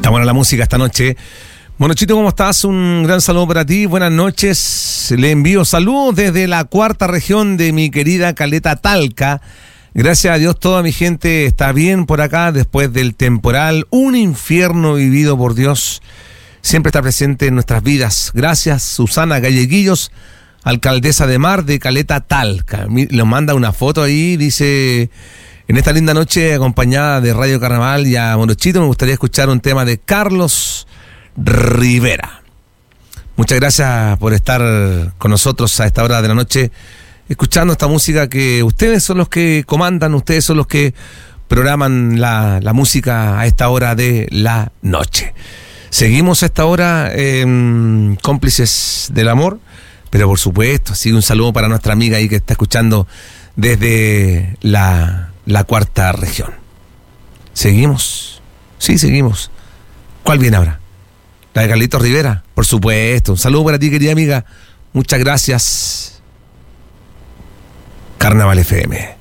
Está buena la música esta noche. Monochito, ¿cómo estás? Un gran saludo para ti, buenas noches. Le envío saludos desde la cuarta región de mi querida Caleta Talca. Gracias a Dios toda mi gente está bien por acá después del temporal. Un infierno vivido por Dios siempre está presente en nuestras vidas. Gracias, Susana Galleguillos, alcaldesa de Mar de Caleta Talca. Nos manda una foto ahí, dice: en esta linda noche acompañada de Radio Carnaval y a Monochito me gustaría escuchar un tema de Carlos Rivera. Muchas gracias por estar con nosotros a esta hora de la noche escuchando esta música que ustedes son los que comandan, ustedes son los que programan la música a esta hora de la noche. Seguimos a esta hora cómplices del amor, pero por supuesto sigue un saludo para nuestra amiga ahí que está escuchando desde la cuarta región. ¿Seguimos? Sí, seguimos. ¿Cuál viene ahora? ¿La de Carlitos Rivera? Por supuesto. Un saludo para ti, querida amiga. Muchas gracias. Carnaval FM.